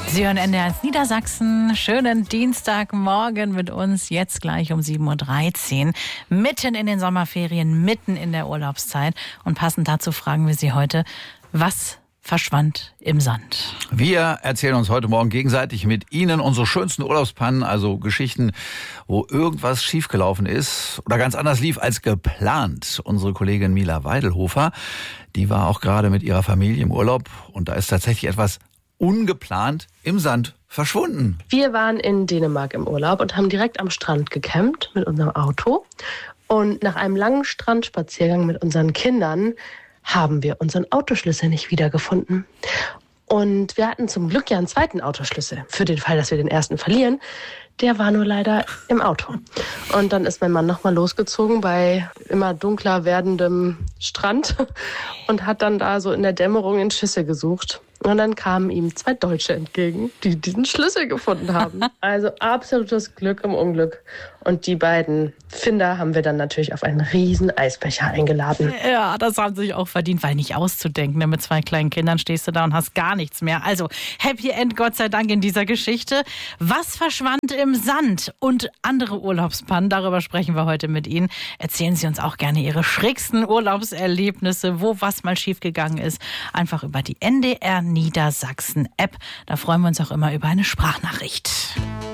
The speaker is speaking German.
Sie hören NDR1 Niedersachsen. Schönen Dienstagmorgen mit uns, jetzt gleich um 7.13 Uhr. Mitten in den Sommerferien, mitten in der Urlaubszeit. Und passend dazu fragen wir Sie heute, was verschwand im Sand? Wir erzählen uns heute Morgen gegenseitig mit Ihnen unsere schönsten Urlaubspannen, also Geschichten, wo irgendwas schiefgelaufen ist oder ganz anders lief als geplant. Unsere Kollegin Mila Weidelhofer, die war auch gerade mit ihrer Familie im Urlaub und da ist tatsächlich etwas ungeplant im Sand verschwunden. Wir waren in Dänemark im Urlaub und haben direkt am Strand gecampt mit unserem Auto. Und nach einem langen Strandspaziergang mit unseren Kindern haben wir unseren Autoschlüssel nicht wiedergefunden. Und wir hatten zum Glück ja einen zweiten Autoschlüssel, für den Fall, dass wir den ersten verlieren. Der war nur leider im Auto. Und dann ist mein Mann nochmal losgezogen bei immer dunkler werdendem Strand und hat dann da so in der Dämmerung in Schüsse gesucht. Und dann kamen ihm 2 Deutsche entgegen, die diesen Schlüssel gefunden haben. Also absolutes Glück im Unglück. Und die beiden Finder haben wir dann natürlich auf einen riesen Eisbecher eingeladen. Ja, das haben sie sich auch verdient, weil nicht auszudenken. Mit 2 kleinen Kindern stehst du da und hast gar nichts mehr. Also Happy End, Gott sei Dank, in dieser Geschichte. Was verschwand im Sand und andere Urlaubspannen? Darüber sprechen wir heute mit Ihnen. Erzählen Sie uns auch gerne Ihre schrägsten Urlaubserlebnisse, wo was mal schiefgegangen ist. Einfach über die NDR Niedersachsen App. Da freuen wir uns auch immer über eine Sprachnachricht.